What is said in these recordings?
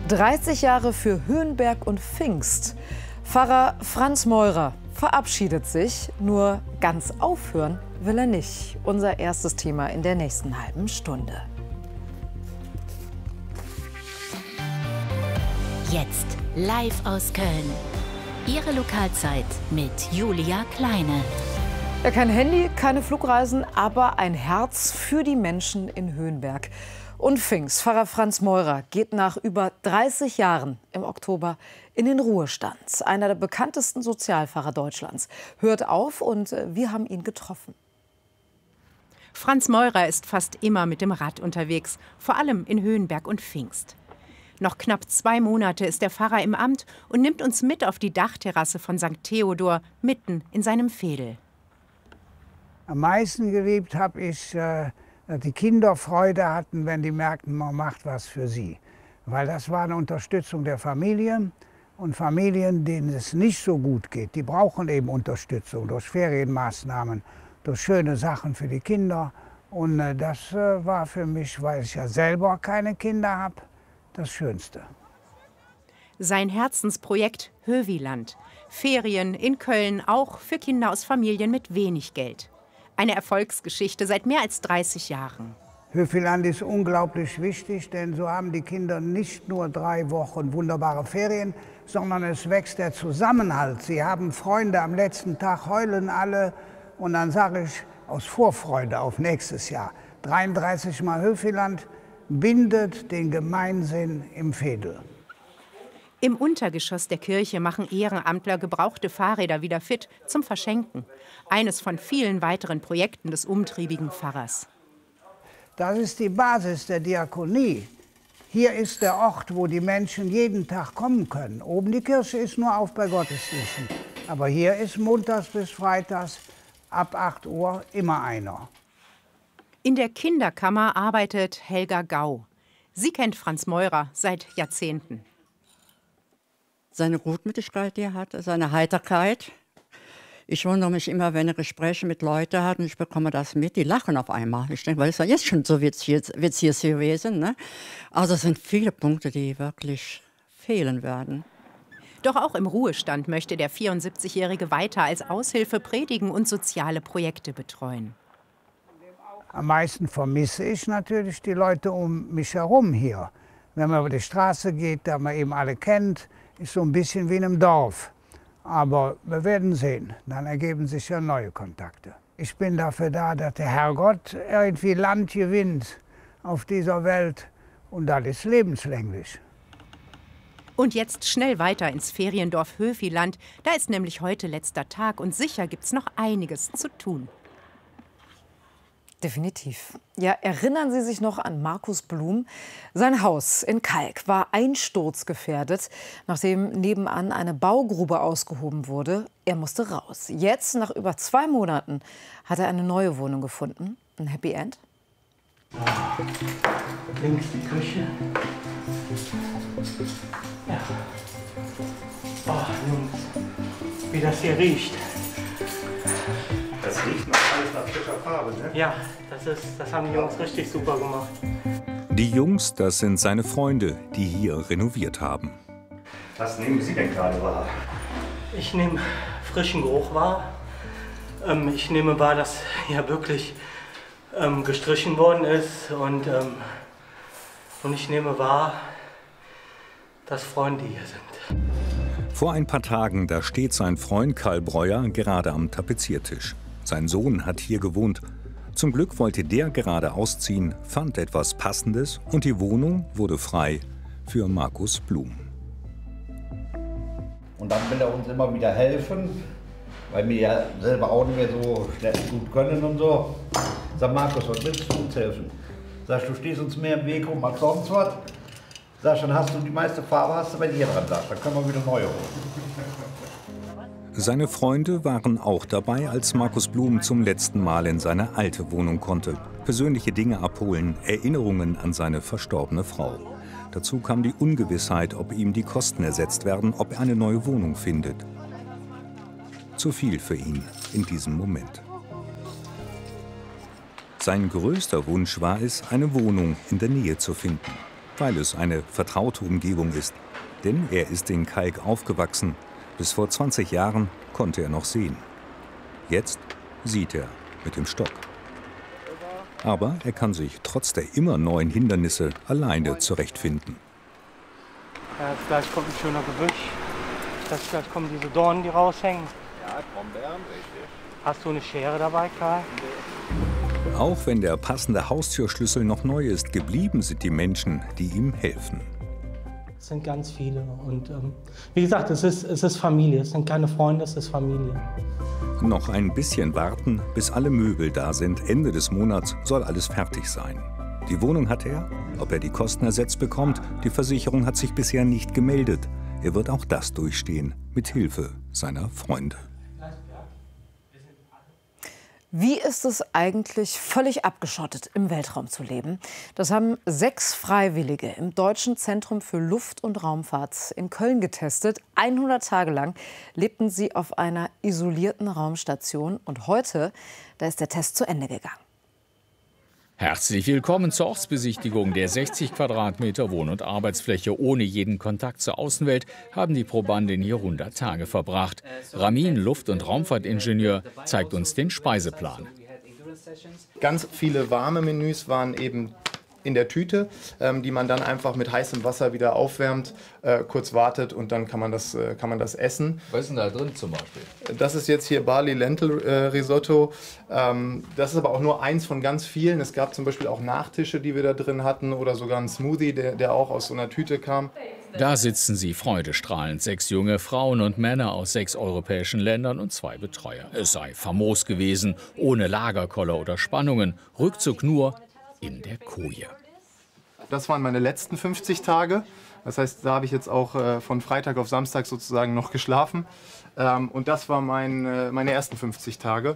30 Jahre für Höhenberg und Pfingst. Pfarrer Franz Meurer verabschiedet sich, nur ganz aufhören will er nicht. Unser erstes Thema in der nächsten halben Stunde. Jetzt live aus Köln. Ihre Lokalzeit mit Julia Kleine. Ja, kein Handy, keine Flugreisen, aber ein Herz für die Menschen in Höhenberg. Und Pfingst, Pfarrer Franz Meurer, geht nach über 30 Jahren im Oktober in den Ruhestand. Einer der bekanntesten Sozialpfarrer Deutschlands hört auf und wir haben ihn getroffen. Franz Meurer ist fast immer mit dem Rad unterwegs, vor allem in Höhenberg und Pfingst. Noch knapp 2 Monate ist der Pfarrer im Amt und nimmt uns mit auf die Dachterrasse von St. Theodor, mitten in seinem Veedel. Am meisten geliebt habe ich, dass die Kinder Freude hatten, wenn die merkten, man macht was für sie. Weil das war eine Unterstützung der Familien. Und Familien, denen es nicht so gut geht, die brauchen eben Unterstützung durch Ferienmaßnahmen, durch schöne Sachen für die Kinder. Und das war für mich, weil ich ja selber keine Kinder habe, das Schönste. Sein Herzensprojekt Höviland. Ferien in Köln, auch für Kinder aus Familien mit wenig Geld. Eine Erfolgsgeschichte seit mehr als 30 Jahren. Höviland ist unglaublich wichtig, denn so haben die Kinder nicht nur 3 Wochen wunderbare Ferien, sondern es wächst der Zusammenhalt. Sie haben Freunde, am letzten Tag heulen alle und dann sage ich aus Vorfreude auf nächstes Jahr. 33 Mal Höviland bindet den Gemeinsinn im Veedel. Im Untergeschoss der Kirche machen Ehrenamtler gebrauchte Fahrräder wieder fit zum Verschenken. Eines von vielen weiteren Projekten des umtriebigen Pfarrers. Das ist die Basis der Diakonie. Hier ist der Ort, wo die Menschen jeden Tag kommen können. Oben die Kirche ist nur auf bei Gottesdiensten. Aber hier ist montags bis freitags ab 8 Uhr immer einer. In der Kinderkammer arbeitet Helga Gau. Sie kennt Franz Meurer seit Jahrzehnten. Seine Gutmütigkeit, die er hat, seine Heiterkeit. Ich wundere mich immer, wenn er Gespräche mit Leuten hat und ich bekomme das mit, die lachen auf einmal. Ich denke, weil es ja jetzt schon so wird's hier gewesen. Ne? Also es sind viele Punkte, die wirklich fehlen werden. Doch auch im Ruhestand möchte der 74-Jährige weiter als Aushilfe predigen und soziale Projekte betreuen. Am meisten vermisse ich natürlich die Leute um mich herum hier. Wenn man über die Straße geht, da man eben alle kennt, ist so ein bisschen wie in einem Dorf. Aber wir werden sehen, dann ergeben sich ja neue Kontakte. Ich bin dafür da, dass der Herrgott irgendwie Land gewinnt auf dieser Welt und das ist lebenslänglich. Und jetzt schnell weiter ins Feriendorf Höviland. Da ist nämlich heute letzter Tag und sicher gibt's noch einiges zu tun. Definitiv. Ja, erinnern Sie sich noch an Markus Blum? Sein Haus in Kalk war einsturzgefährdet, nachdem nebenan eine Baugrube ausgehoben wurde. Er musste raus. Jetzt, nach über 2 Monaten, hat er eine neue Wohnung gefunden. Ein Happy End? Links die Küche. Ja. Oh, Jungs, wie das hier riecht. Das riecht noch alles nach frischer Farbe, ne? Ja, das haben die Jungs richtig super gemacht. Die Jungs, das sind seine Freunde, die hier renoviert haben. Was nehmen Sie denn gerade wahr? Ich nehme frischen Geruch wahr. Ich nehme wahr, dass hier wirklich gestrichen worden ist. Und ich nehme wahr, dass Freunde hier sind. Vor ein paar Tagen, da steht sein Freund Karl Breuer gerade am Tapeziertisch. Sein Sohn hat hier gewohnt. Zum Glück wollte der gerade ausziehen, fand etwas Passendes und die Wohnung wurde frei für Markus Blum. Und dann will er uns immer wieder helfen, weil wir ja selber auch nicht mehr so schnell gut können und so. Sag Markus, was willst du uns helfen? Sagst du, stehst uns mehr im Weg rum als sonst was? Sagst dann hast du die meiste Farbe hast du bei dir dran, sagst, dann können wir wieder neue holen. Seine Freunde waren auch dabei, als Markus Blum zum letzten Mal in seine alte Wohnung konnte. Persönliche Dinge abholen, Erinnerungen an seine verstorbene Frau. Dazu kam die Ungewissheit, ob ihm die Kosten ersetzt werden, ob er eine neue Wohnung findet. Zu viel für ihn in diesem Moment. Sein größter Wunsch war es, eine Wohnung in der Nähe zu finden. weil es eine vertraute Umgebung ist. Denn er ist in Kalk aufgewachsen. Bis vor 20 Jahren konnte er noch sehen. Jetzt sieht er mit dem Stock. Aber er kann sich trotz der immer neuen Hindernisse alleine zurechtfinden. Ja, jetzt gleich kommt ein schöner Gebüsch. Jetzt gleich kommen diese Dornen, die raushängen. Ja, Brombeeren, richtig. Hast du eine Schere dabei, Karl? Auch wenn der passende Haustürschlüssel noch neu ist, geblieben sind die Menschen, die ihm helfen. Es sind ganz viele und wie gesagt, es ist Familie, es sind keine Freunde, es ist Familie. Noch ein bisschen warten, bis alle Möbel da sind. Ende des Monats soll alles fertig sein. Die Wohnung hat er. Ob er die Kosten ersetzt bekommt, die Versicherung hat sich bisher nicht gemeldet. Er wird auch das durchstehen, mit Hilfe seiner Freunde. Wie ist es eigentlich, völlig abgeschottet im Weltraum zu leben? Das haben 6 Freiwillige im Deutschen Zentrum für Luft- und Raumfahrt in Köln getestet. 100 Tage lang lebten sie auf einer isolierten Raumstation. Und heute, da ist der Test zu Ende gegangen. Herzlich willkommen zur Ortsbesichtigung der 60 Quadratmeter Wohn- und Arbeitsfläche ohne jeden Kontakt zur Außenwelt haben die Probanden hier 100 Tage verbracht. Ramin, Luft- und Raumfahrtingenieur, zeigt uns den Speiseplan. Ganz viele warme Menüs waren eben in der Tüte, die man dann einfach mit heißem Wasser wieder aufwärmt, kurz wartet und dann kann man das essen. Was ist denn da drin zum Beispiel? Das ist jetzt hier Barley Lentil Risotto. Das ist aber auch nur eins von ganz vielen. Es gab zum Beispiel auch Nachtische, die wir da drin hatten oder sogar einen Smoothie, der auch aus so einer Tüte kam. Da sitzen sie freudestrahlend, 6 junge Frauen und Männer aus 6 europäischen Ländern und 2 Betreuer. Es sei famos gewesen, ohne Lagerkoller oder Spannungen, Rückzug nur in der Koje. Das waren meine letzten 50 Tage. Das heißt, da habe ich jetzt auch von Freitag auf Samstag sozusagen noch geschlafen. Und das waren meine ersten 50 Tage.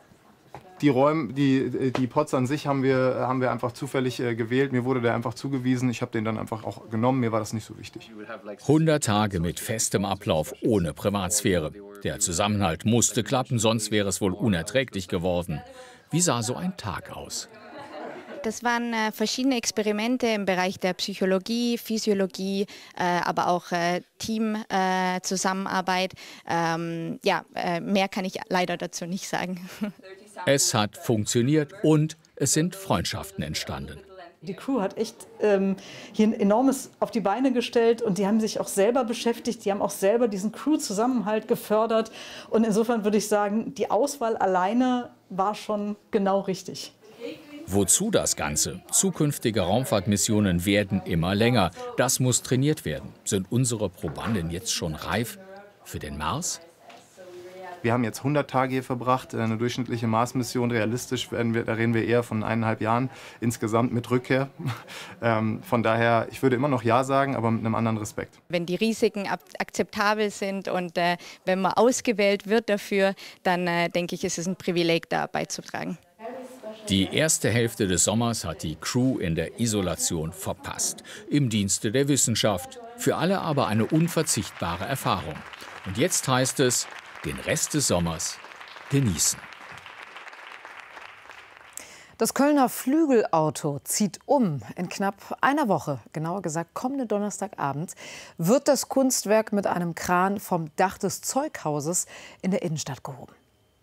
Die Pots an sich haben wir einfach zufällig gewählt. Mir wurde der einfach zugewiesen. Ich habe den dann einfach auch genommen. Mir war das nicht so wichtig. 100 Tage mit festem Ablauf, ohne Privatsphäre. Der Zusammenhalt musste klappen, sonst wäre es wohl unerträglich geworden. Wie sah so ein Tag aus? Das waren verschiedene Experimente im Bereich der Psychologie, Physiologie, aber auch Teamzusammenarbeit. Mehr kann ich leider dazu nicht sagen. Es hat funktioniert und es sind Freundschaften entstanden. Die Crew hat echt hier ein enormes auf die Beine gestellt und die haben sich auch selber beschäftigt, die haben auch selber diesen Crew-Zusammenhalt gefördert. Und insofern würde ich sagen, die Auswahl alleine war schon genau richtig. Wozu das Ganze? Zukünftige Raumfahrtmissionen werden immer länger. Das muss trainiert werden. Sind unsere Probanden jetzt schon reif für den Mars? Wir haben jetzt 100 Tage hier verbracht, eine durchschnittliche Mars-Mission. Realistisch da reden wir eher von 1,5 Jahren insgesamt mit Rückkehr. Von daher, ich würde immer noch Ja sagen, aber mit einem anderen Respekt. Wenn die Risiken akzeptabel sind und wenn man ausgewählt wird dafür, dann denke ich, ist es ein Privileg, da beizutragen. Die erste Hälfte des Sommers hat die Crew in der Isolation verpasst. Im Dienste der Wissenschaft. Für alle aber eine unverzichtbare Erfahrung. Und jetzt heißt es, den Rest des Sommers genießen. Das Kölner Flügelauto zieht um. In knapp einer Woche, genauer gesagt kommenden Donnerstagabend, wird das Kunstwerk mit einem Kran vom Dach des Zeughauses in der Innenstadt gehoben.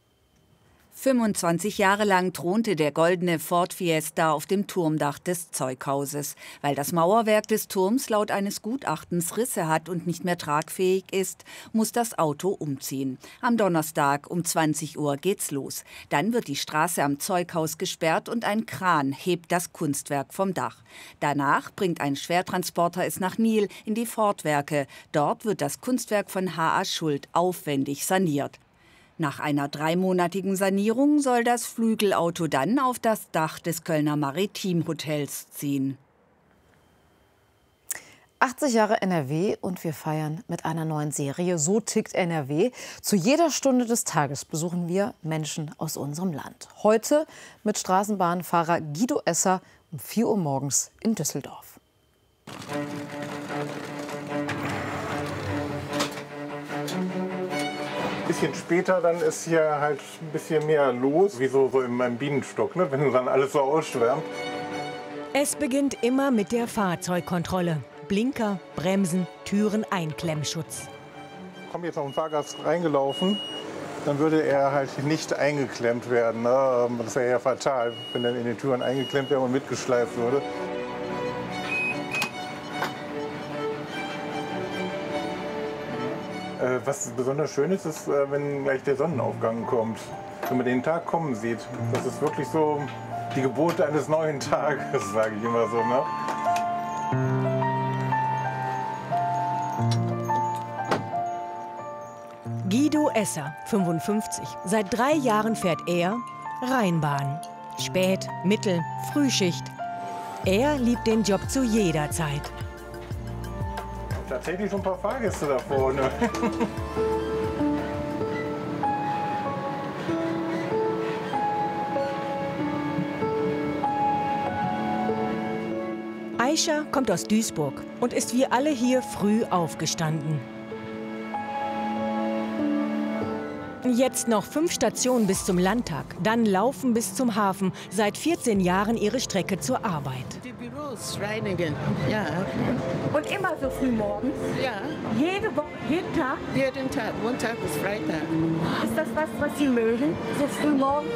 25 Jahre lang thronte der goldene Ford Fiesta auf dem Turmdach des Zeughauses. Weil das Mauerwerk des Turms laut eines Gutachtens Risse hat und nicht mehr tragfähig ist, muss das Auto umziehen. Am Donnerstag um 20 Uhr geht's los. Dann wird die Straße am Zeughaus gesperrt und ein Kran hebt das Kunstwerk vom Dach. Danach bringt ein Schwertransporter es nach Nil in die Ford-Werke. Dort wird das Kunstwerk von H.A. Schuld aufwendig saniert. Nach einer 3-monatigen Sanierung soll das Flügelauto dann auf das Dach des Kölner Maritim-Hotels ziehen. 80 Jahre NRW und wir feiern mit einer neuen Serie So tickt NRW. Zu jeder Stunde des Tages besuchen wir Menschen aus unserem Land. Heute mit Straßenbahnfahrer Guido Esser um 4 Uhr morgens in Düsseldorf. Ein bisschen später, dann ist hier halt ein bisschen mehr los, wie so in meinem Bienenstock, ne? Wenn dann alles so ausschwärmt. Es beginnt immer mit der Fahrzeugkontrolle. Blinker, Bremsen, Türen, Einklemmschutz. Kommt jetzt noch ein Fahrgast reingelaufen, dann würde er halt nicht eingeklemmt werden. Ne? Das wäre ja fatal, wenn er in den Türen eingeklemmt wäre und mitgeschleift würde. Was besonders schön ist, ist, wenn gleich der Sonnenaufgang kommt. Wenn man den Tag kommen sieht. Das ist wirklich so die Geburt eines neuen Tages, sage ich immer so. Ne? Guido Esser, 55. Seit 3 Jahren fährt er Rheinbahn. Spät-, Mittel-, Frühschicht. Er liebt den Job zu jeder Zeit. Tatsächlich schon ein paar Fahrgäste da vorne. Aisha kommt aus Duisburg und ist wie alle hier früh aufgestanden. Jetzt noch 5 Stationen bis zum Landtag, dann laufen bis zum Hafen. Seit 14 Jahren ihre Strecke zur Arbeit. Die Büros reinigen, ja. Und immer so früh morgens? Ja. Jede Woche, jeden Tag? Jeden Tag, Montag bis Freitag. Ist das was Sie mögen, so früh morgens?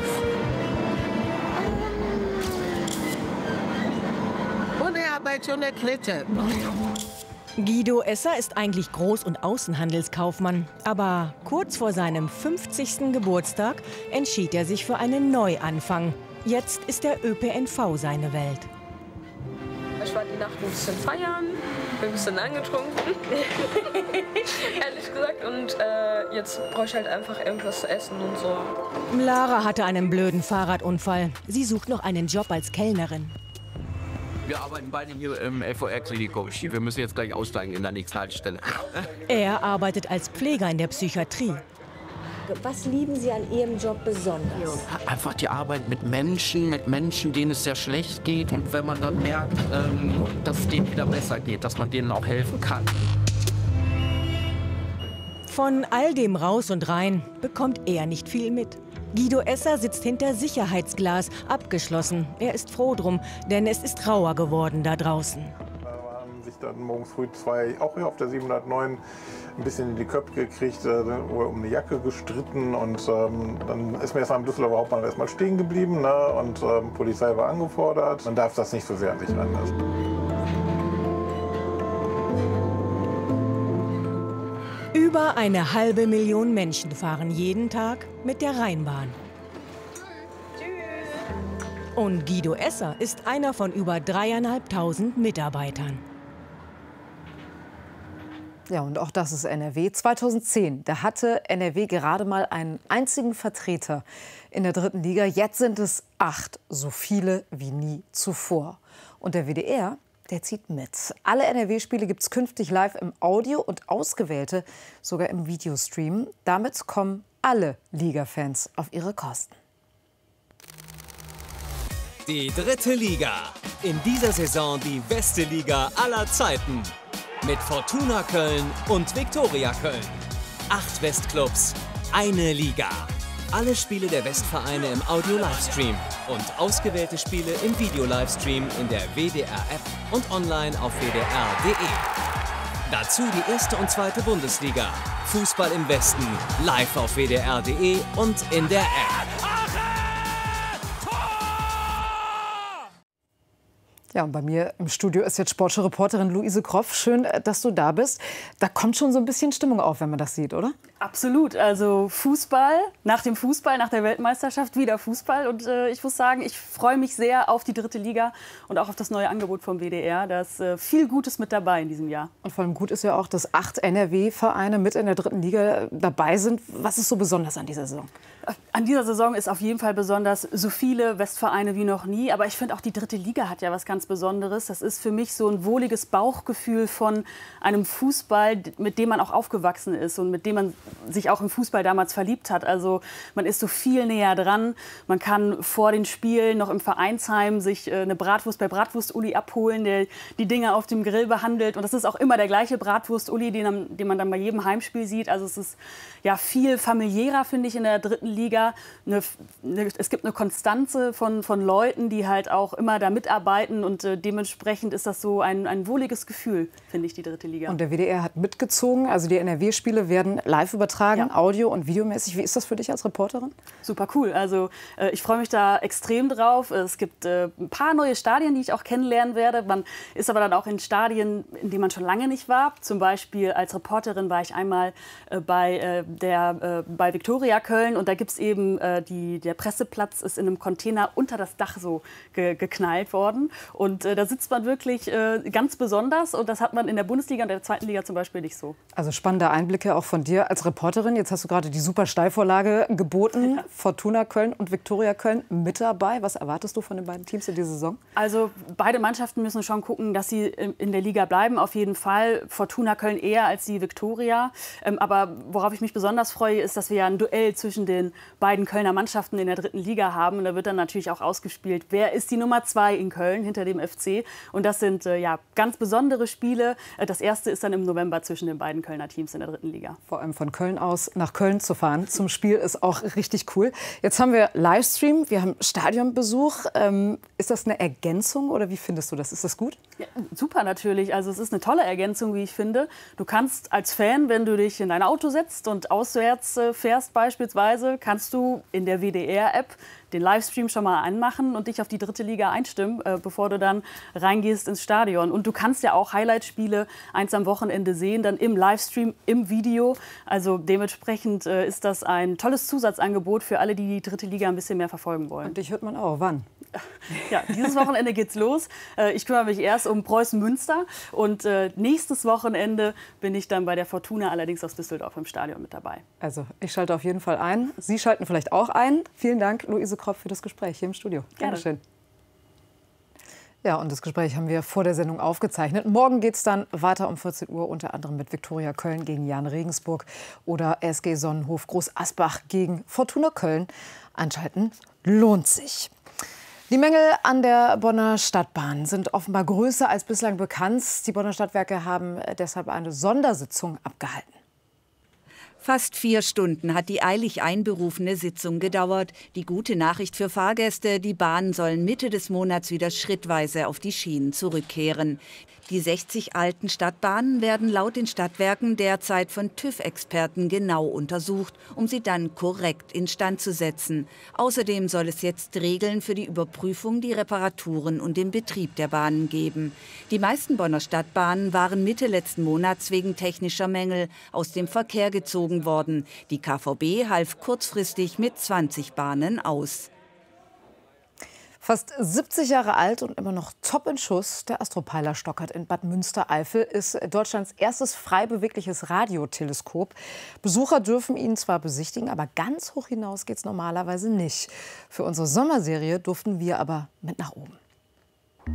Ohne Arbeit schon erklettert. Guido Esser ist eigentlich Groß- und Außenhandelskaufmann. Aber kurz vor seinem 50. Geburtstag entschied er sich für einen Neuanfang. Jetzt ist der ÖPNV seine Welt. Ich war die Nacht ein bisschen feiern, bin ein bisschen angetrunken, ehrlich gesagt. Und jetzt brauche ich halt einfach irgendwas zu essen und so. Lara hatte einen blöden Fahrradunfall. Sie sucht noch einen Job als Kellnerin. Wir arbeiten beide hier im LVR-Klinikum. Wir müssen jetzt gleich aussteigen in der nächsten Haltestelle. Er arbeitet als Pfleger in der Psychiatrie. Was lieben Sie an Ihrem Job besonders? Einfach die Arbeit mit Menschen, denen es sehr schlecht geht. Und wenn man dann merkt, dass es denen wieder besser geht, dass man denen auch helfen kann. Von all dem Raus und Rein bekommt er nicht viel mit. Guido Esser sitzt hinter Sicherheitsglas, abgeschlossen. Er ist froh drum, denn es ist rauer geworden da draußen. Da haben sich dann morgens früh 2, auch hier auf der 709, ein bisschen in die Köpfe gekriegt, um eine Jacke gestritten. Und dann ist mir erst mal am Düsseldorfer Hauptbahnhof erstmal stehen geblieben. Ne? Und Polizei war angefordert. Man darf das nicht so sehr an sich ranlassen. Über 500.000 Menschen fahren jeden Tag mit der Rheinbahn. Und Guido Esser ist einer von über 3.500 Mitarbeitern. Ja, und auch das ist NRW. 2010, da hatte NRW gerade mal einen einzigen Vertreter in der 3. Liga. Jetzt sind es 8, so viele wie nie zuvor. Und der WDR, der zieht mit. Alle NRW-Spiele gibt es künftig live im Audio und ausgewählte sogar im Videostream. Damit kommen alle Liga-Fans auf ihre Kosten. Die 3. Liga. In dieser Saison die beste Liga aller Zeiten. Mit Fortuna Köln und Viktoria Köln. 8 Westclubs, eine Liga. Alle Spiele der Westvereine im Audio-Livestream und ausgewählte Spiele im Video-Livestream in der WDR-App und online auf wdr.de. Dazu die 1. und 2. Bundesliga. Fußball im Westen, live auf wdr.de und in der App. Ja, und bei mir im Studio ist jetzt Sportschau-Reporterin Luise Kroff. Schön, dass du da bist. Da kommt schon so ein bisschen Stimmung auf, wenn man das sieht, oder? Absolut. Also Fußball, nach dem Fußball, nach der Weltmeisterschaft wieder Fußball. Und ich muss sagen, ich freue mich sehr auf die 3. Liga und auch auf das neue Angebot vom WDR. Da ist viel Gutes mit dabei in diesem Jahr. Und vor allem gut ist ja auch, dass 8 NRW-Vereine mit in der 3. Liga dabei sind. Was ist so besonders an dieser Saison? An dieser Saison ist auf jeden Fall besonders so viele Westvereine wie noch nie. Aber ich finde auch die 3. Liga hat ja was ganz Besonderes. Das ist für mich so ein wohliges Bauchgefühl von einem Fußball, mit dem man auch aufgewachsen ist und mit dem man sich auch im Fußball damals verliebt hat. Also man ist so viel näher dran. Man kann vor den Spielen noch im Vereinsheim sich eine Bratwurst bei Bratwurst-Uli abholen, der die Dinge auf dem Grill behandelt. Und das ist auch immer der gleiche Bratwurst-Uli, den man dann bei jedem Heimspiel sieht. Also es ist ja viel familiärer, finde ich, in der 3. Liga. Es gibt eine Konstanze von Leuten, die halt auch immer da mitarbeiten und dementsprechend ist das so ein wohliges Gefühl, finde ich, die dritte Liga. Und der WDR hat mitgezogen, also die NRW-Spiele werden live übertragen, Audio- und Videomäßig. Wie ist das für dich als Reporterin? Super cool, also ich freue mich da extrem drauf. Es gibt ein paar neue Stadien, die ich auch kennenlernen werde. Man ist aber dann auch in Stadien, in denen man schon lange nicht war. Zum Beispiel als Reporterin war ich einmal bei Viktoria Köln und da gibt es eben, der Presseplatz ist in einem Container unter das Dach so geknallt worden. Und da sitzt man wirklich ganz besonders und das hat man in der Bundesliga und der zweiten Liga zum Beispiel nicht so. Also spannende Einblicke auch von dir als Reporterin. Jetzt hast du gerade die super Steilvorlage geboten. Ja. Fortuna Köln und Viktoria Köln mit dabei. Was erwartest du von den beiden Teams in dieser Saison? Also beide Mannschaften müssen schon gucken, dass sie in der Liga bleiben. Auf jeden Fall Fortuna Köln eher als die Viktoria. Aber worauf ich mich besonders freue, ist, dass wir ja ein Duell zwischen den beiden Kölner Mannschaften in der dritten Liga haben. Und da wird dann natürlich auch ausgespielt, wer ist die Nummer 2 in Köln hinter dem FC. Und das sind ganz besondere Spiele. Das erste ist dann im November zwischen den beiden Kölner Teams in der dritten Liga. Vor allem von Köln aus nach Köln zu fahren zum Spiel ist auch richtig cool. Jetzt haben wir Livestream, wir haben Stadionbesuch. Ist das eine Ergänzung oder wie findest du das? Ist das gut? Ja, super natürlich. Also es ist eine tolle Ergänzung, wie ich finde. Du kannst als Fan, wenn du dich in dein Auto setzt und auswärts fährst beispielsweise, kannst du in der WDR-App den Livestream schon mal anmachen und dich auf die dritte Liga einstimmen, bevor du dann reingehst ins Stadion. Und du kannst ja auch Highlight-Spiele eins am Wochenende sehen, dann im Livestream, im Video. Also dementsprechend ist das ein tolles Zusatzangebot für alle, die die dritte Liga ein bisschen mehr verfolgen wollen. Und dich hört man auch. Wann? Ja, dieses Wochenende geht's los. Ich kümmere mich erst um Preußen Münster und nächstes Wochenende bin ich dann bei der Fortuna, allerdings aus Düsseldorf im Stadion mit dabei. Also ich schalte auf jeden Fall ein. Sie schalten vielleicht auch ein. Vielen Dank, Luise Kropp, für das Gespräch hier im Studio. Gerne. Dankeschön. Ja, und das Gespräch haben wir vor der Sendung aufgezeichnet. Morgen geht es dann weiter um 14 Uhr, unter anderem mit Viktoria Köln gegen Jahn Regensburg oder SG Sonnenhof Groß Asbach gegen Fortuna Köln. Einschalten lohnt sich. Die Mängel an der Bonner Stadtbahn sind offenbar größer als bislang bekannt. Die Bonner Stadtwerke haben deshalb eine Sondersitzung abgehalten. Fast 4 Stunden hat die eilig einberufene Sitzung gedauert. Die gute Nachricht für Fahrgäste: Die Bahnen sollen Mitte des Monats wieder schrittweise auf die Schienen zurückkehren. Die 60 alten Stadtbahnen werden laut den Stadtwerken derzeit von TÜV-Experten genau untersucht, um sie dann korrekt instand zu setzen. Außerdem soll es jetzt Regeln für die Überprüfung, die Reparaturen und den Betrieb der Bahnen geben. Die meisten Bonner Stadtbahnen waren Mitte letzten Monats wegen technischer Mängel aus dem Verkehr gezogen worden. Die KVB half kurzfristig mit 20 Bahnen aus. Fast 70 Jahre alt und immer noch top in Schuss, der Astropeiler Stockert in Bad Münstereifel ist Deutschlands erstes frei bewegliches Radioteleskop. Besucher dürfen ihn zwar besichtigen, aber ganz hoch hinaus geht's normalerweise nicht. Für unsere Sommerserie durften wir aber mit nach oben.